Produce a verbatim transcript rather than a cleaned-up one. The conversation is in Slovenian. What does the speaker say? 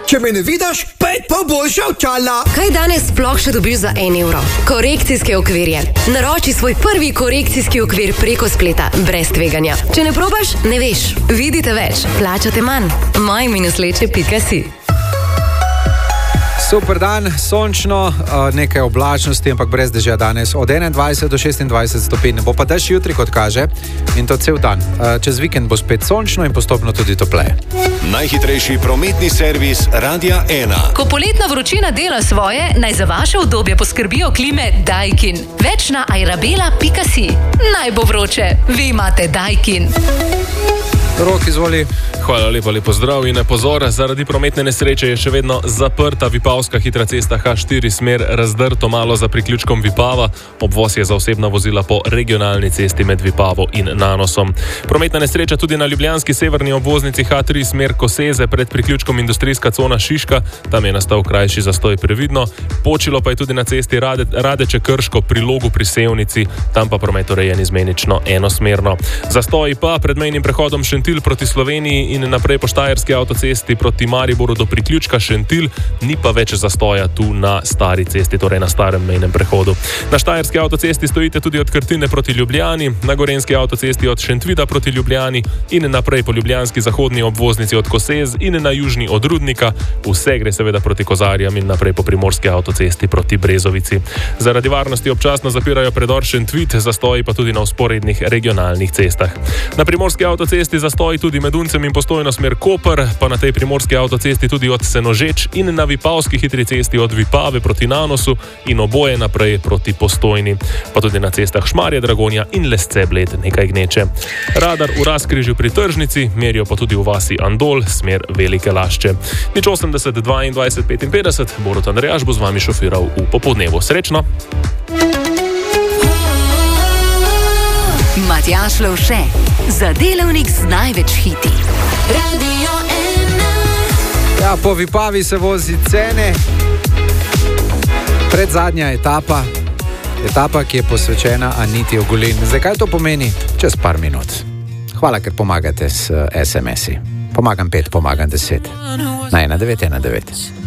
Če me ne vidiš, pet pa boljša od čala. Kaj danes sploh še dobiš za en evro? Korekcijske okvirje. Naroči svoj prvi korekcijski okvir preko spleta, brez tveganja. Če ne probaš, ne veš. Vidite več, plačate manj. maj minus leče pika si. Super dan, sončno, nekaj oblačnosti, ampak brez dežja danes. Od enaindvajset do šestindvajset stopinj. Bo pa dež jutri, kot kaže, in to cel dan. Čez vikend bo spet sončno in postopno tudi topleje. Najhitrejši prometni servis Radia ena. Ko poletna vročina dela svoje, naj za vaše udobje poskrbijo klime Daikin. Več na airabela pika si. Naj bo vroče, vi imate Daikin. Rok, izvoli. Hvala lepa, lepo zdrav in pozor, zaradi prometne nesreče je še vedno zaprta Vipavska hitra cesta ha štiri smer Razdrto malo za priključkom Vipava. Obvoz je za osebna vozila po regionalni cesti med Vipavo in Nanosom. Prometna nesreča tudi na ljubljanski severni obvoznici ha tri smer Koseze pred priključkom industrijska cona Šiška. Tam je nastal krajši zastoj, previdno. Počilo pa je tudi na cesti Rade, Radeče Krško pri Logu pri Sevnici. Tam pa promet urejen izmenično enosmerno. Zastoj pa pred mejnim prehodom Šentilj proti Sloveniji in naprej po Štajerski avtocesti proti Mariboru do priključka Šentilj, ni pa več zastoja tu na stari cesti, torej na starem mejnem prehodu. Na Štajerski avtocesti stojite tudi od Krtine proti Ljubljani, na Gorenjski avtocesti od Šentvida proti Ljubljani in naprej po ljubljanski zahodni obvoznici od Kosez in na južni od Rudnika. Vse gre seveda proti Kozarjam in naprej po Primorski avtocesti proti Brezovici. Zaradi varnosti občasno zapirajo predor Šentvid, zastoji pa tudi na vzporednih regionalnih cestah. Na Primorski avtocesti zastoj tudi med Uncem in Postojno smer Koper, pa na tej primorski avtocesti tudi od Senožeč in na Vipavski hitri cesti od Vipave proti Nanosu in oboje naprej proti Postojni. Pa tudi na cestah Šmarje, Dragonja in Lesce Bled nekaj gneče. Radar v Razkrižju pri Tržnici, merijo pa tudi v vasi Andol, smer Velike Lašče. Nič osemdeset dvaindvajset petinpetdeset, Borut Andrejaš bo z vami šofiral v popoldnevu. Srečno! Matjaž Lovše, za delavnik z največ hiti. Radio ena. Ja, po Vipavi se vozi cene. Predzadnja etapa. Etapa, ki je posvečena Aniti Ogulin. Zdaj, kaj to pomeni? Čez par minut. Hvala, ker pomagate s es em esi. Pomagam pet, pomagam deset. Na ena devet ena devet.